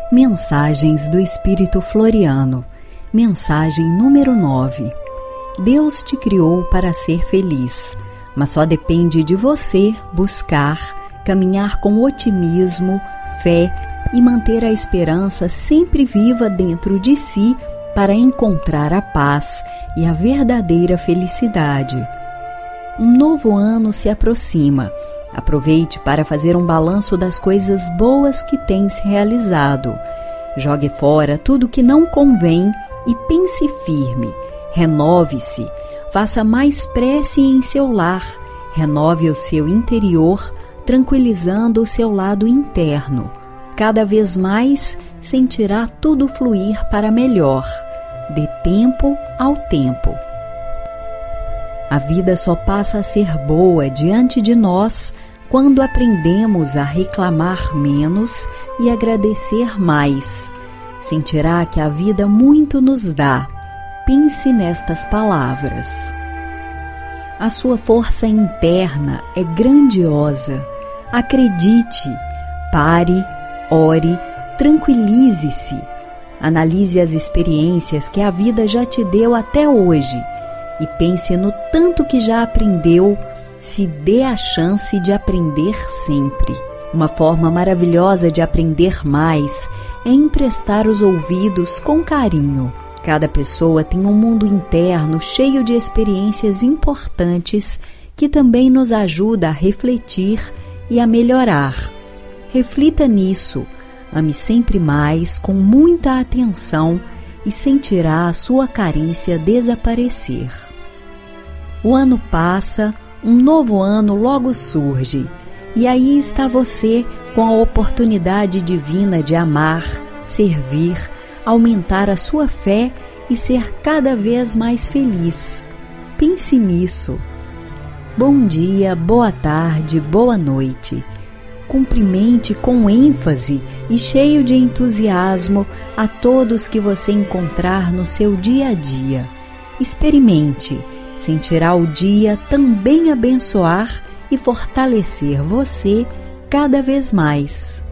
Mensagens do Espírito Floriano. Mensagem número 9. Deus te criou para ser feliz, mas só depende de você buscar, caminhar com otimismo, fé e manter a esperança sempre viva dentro de si para encontrar a paz e a verdadeira felicidade. Um novo ano se aproxima. Aproveite para fazer um balanço das coisas boas que tem se realizado. Jogue fora tudo que não convém e pense firme. Renove-se. Faça mais prece em seu lar. Renove o seu interior, tranquilizando o seu lado interno. Cada vez mais sentirá tudo fluir para melhor. Dê tempo ao tempo. A vida só passa a ser boa diante de nós quando aprendemos a reclamar menos e agradecer mais. Sentirá que a vida muito nos dá. Pense nestas palavras. A sua força interna é grandiosa. Acredite, pare, ore, tranquilize-se. Analise as experiências que a vida já te deu até hoje e pense no tanto que já aprendeu. Se dê a chance de aprender sempre. Uma forma maravilhosa de aprender mais é emprestar os ouvidos com carinho. Cada pessoa tem um mundo interno cheio de experiências importantes que também nos ajuda a refletir e a melhorar. Reflita nisso. Ame sempre mais, com muita atenção, e sentirá a sua carência desaparecer. O ano passa, um novo ano logo surge, e aí está você com a oportunidade divina de amar, servir, aumentar a sua fé e ser cada vez mais feliz. Pense nisso. Bom dia, boa tarde, boa noite. Cumprimente com ênfase e cheio de entusiasmo a todos que você encontrar no seu dia a dia. Experimente, sentirá o dia também abençoar e fortalecer você cada vez mais.